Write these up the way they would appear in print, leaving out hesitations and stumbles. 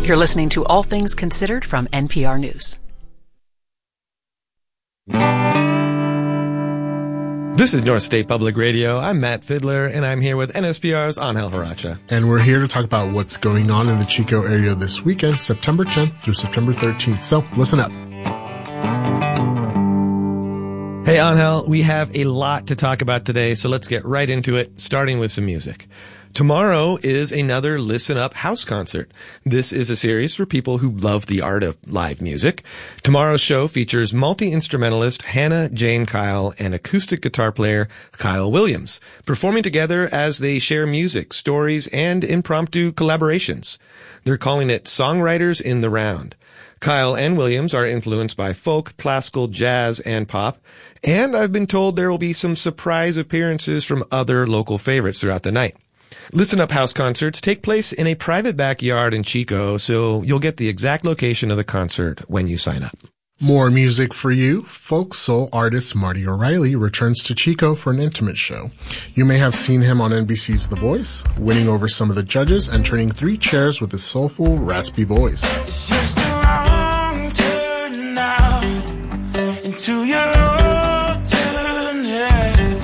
You're listening to All Things Considered from NPR News. This is North State Public Radio. I'm Matt Fidler, and I'm here with NSPR's Angel Haracha. And we're here to talk about what's going on in the Chico area this weekend, September 10th through September 13th. So, listen up. Hey, Angel, we have a lot to talk about today, so let's get right into it, starting with some music. Tomorrow is another Listen Up house concert. This is a series for people who love the art of live music. Tomorrow's show features multi-instrumentalist Hannah Jane Kyle and acoustic guitar player Kyle Williams, performing together as they share music, stories, and impromptu collaborations. They're calling it Songwriters in the Round. Kyle and Williams are influenced by folk, classical, jazz, and pop, and I've been told there will be some surprise appearances from other local favorites throughout the night. Listen Up house concerts take place in a private backyard in Chico, so you'll get the exact location of the concert when you sign up. More music for you. Folk soul artist Marty O'Reilly returns to Chico for an intimate show. You may have seen him on NBC's The Voice, winning over some of the judges and turning 3 chairs with his soulful, raspy voice. It's just a wrong turn now into your alternate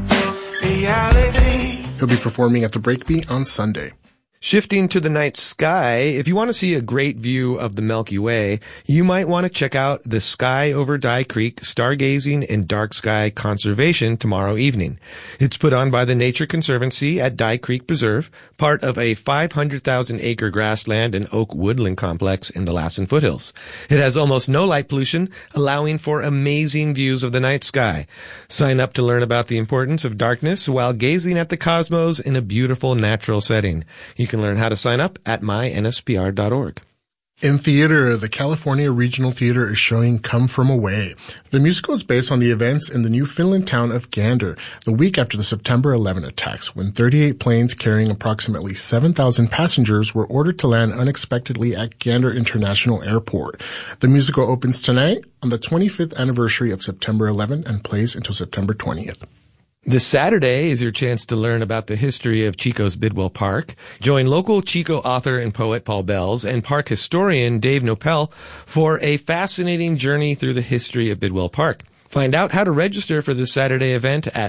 reality. He'll be performing at the Breakbeat on Sunday. Shifting to the night sky, if you want to see a great view of the Milky Way, you might want to check out the Sky Over Dye Creek Stargazing and Dark Sky Conservation tomorrow evening. It's put on by the Nature Conservancy at Dye Creek Preserve, part of a 500,000-acre grassland and oak woodland complex in the Lassen foothills. It has almost no light pollution, allowing for amazing views of the night sky. Sign up to learn about the importance of darkness while gazing at the cosmos in a beautiful natural setting. You can learn how to sign up at mynspr.org. In theater, the California Regional Theater is showing Come From Away. The musical is based on the events in the Newfoundland town of Gander, the week after the September 11 attacks, when 38 planes carrying approximately 7,000 passengers were ordered to land unexpectedly at Gander International Airport. The musical opens tonight on the 25th anniversary of September 11 and plays until September 20th. This Saturday is your chance to learn about the history of Chico's Bidwell Park. Join local Chico author and poet Paul Bells and park historian Dave Nopel for a fascinating journey through the history of Bidwell Park. Find out how to register for this Saturday event at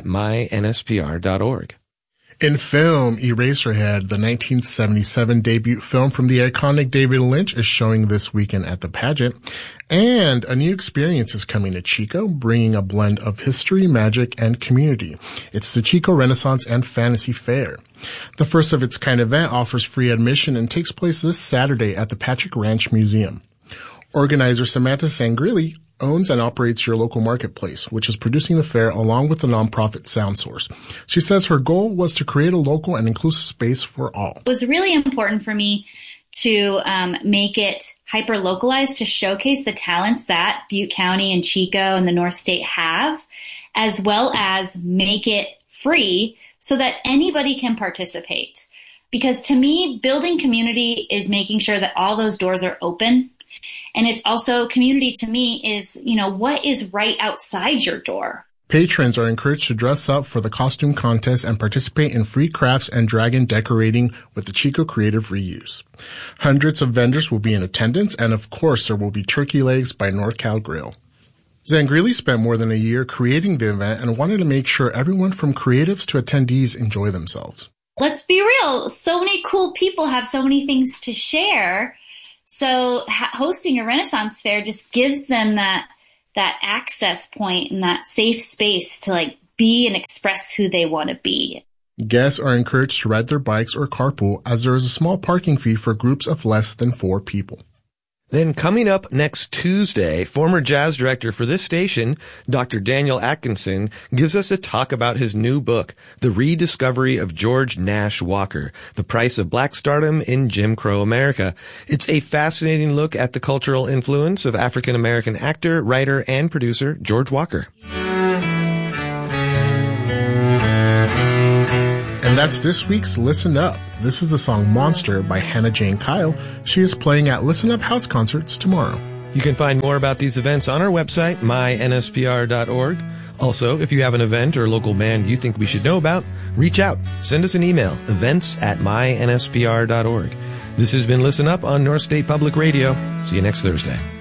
mynspr.org. In film, Eraserhead, the 1977 debut film from the iconic David Lynch, is showing this weekend at the pageant. And a new experience is coming to Chico, bringing a blend of history, magic, and community. It's the Chico Renaissance and Fantasy Fair. The first of its kind event offers free admission and takes place this Saturday at the Patrick Ranch Museum. Organizer Samantha Sangrilli owns and operates your local marketplace, which is producing the fair along with the nonprofit Sound Source. She says her goal was to create a local and inclusive space for all. It was really important for me to make it hyper-localized to showcase the talents that Butte County and Chico and the North State have, as well as make it free so that anybody can participate. Because to me, building community is making sure that all those doors are open. And it's also community to me is, what is right outside your door. Patrons are encouraged to dress up for the costume contest and participate in free crafts and dragon decorating with the Chico Creative Reuse. Hundreds of vendors will be in attendance, and of course there will be turkey legs by NorCal Grill. Zangrilli spent more than a year creating the event and wanted to make sure everyone from creatives to attendees enjoy themselves. Let's be real. So many cool people have so many things to share. So hosting a Renaissance fair just gives them that access point and that safe space to be and express who they want to be. Guests are encouraged to ride their bikes or carpool as there is a small parking fee for groups of less than 4 people. Then coming up next Tuesday, former jazz director for this station, Dr. Daniel Atkinson, gives us a talk about his new book, The Rediscovery of George Nash Walker, The Price of Black Stardom in Jim Crow America. It's a fascinating look at the cultural influence of African-American actor, writer, and producer George Walker. And that's this week's Listen Up. This is the song Monster by Hannah Jane Kyle. She is playing at Listen Up House Concerts tomorrow. You can find more about these events on our website, mynspr.org. Also, if you have an event or local band you think we should know about, reach out. Send us an email, events@mynspr.org. This has been Listen Up on North State Public Radio. See you next Thursday.